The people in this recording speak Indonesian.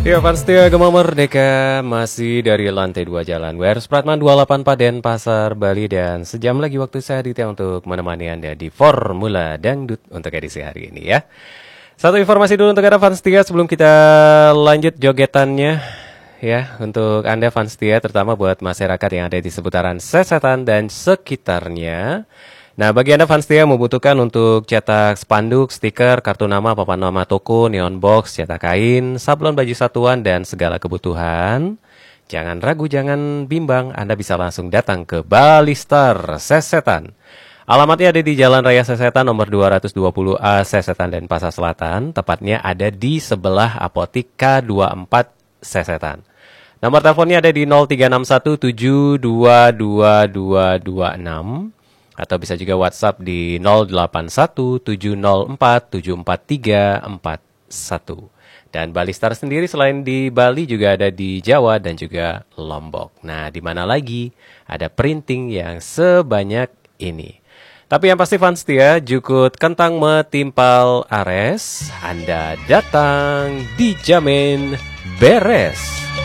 Ya, Setia Gema Merdeka masih dari lantai 2 Jalan WR Supratman 28 Paden Pasar Bali, dan sejam lagi waktu saya Aditya untuk menemani Anda di Formula Dangdut untuk edisi hari ini ya. Satu informasi dulu untuk Anda Setia sebelum kita lanjut jogetannya ya, untuk Anda Setia, terutama buat masyarakat yang ada di seputaran Sesetan dan sekitarnya. Nah, bagi Anda Setia membutuhkan untuk cetak spanduk, stiker, kartu nama, papan nama toko, neon box, cetak kain, sablon baju satuan, dan segala kebutuhan, jangan ragu, jangan bimbang, Anda bisa langsung datang ke Balistar Sesetan. Alamatnya ada di Jalan Raya Sesetan nomor 220A Sesetan dan Pasar Selatan, tepatnya ada di sebelah Apotik K24 Sesetan. Nomor teleponnya ada di 0361722226, atau bisa juga WhatsApp di 081704744341. Dan Balistar sendiri selain di Bali juga ada di Jawa dan juga Lombok. Nah, di mana lagi ada printing yang sebanyak ini. Tapi yang pasti Setia, jukut kentang metimpal ares, Anda datang dijamin beres.